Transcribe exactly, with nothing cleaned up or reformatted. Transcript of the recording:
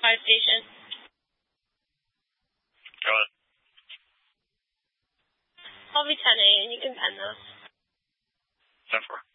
Wi-Fi station. Go ahead. I'll be ten A, and you can pen those. ten four.